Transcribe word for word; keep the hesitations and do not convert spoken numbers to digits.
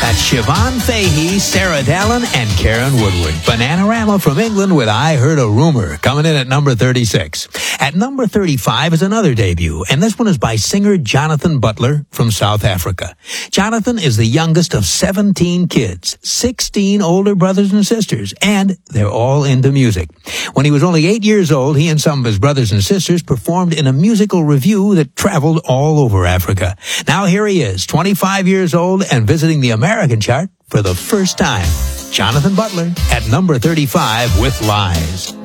That's Siobhan Fahey, Sarah Dallin, and Karen Woodward. Bananarama from England with I Heard a Rumor, coming in at number thirty-six. At number thirty-five is another debut, and this one is by singer Jonathan Butler from South Africa. Jonathan is the youngest of seventeen kids, sixteen older brothers and sisters, and they're all into music. When he was only eight years old, he and some of his brothers and sisters performed in a musical revue that traveled all over Africa. Now here he is, twenty-five years old and visiting the American chart for the first time. Jonathan Butler at number thirty-five with Lies.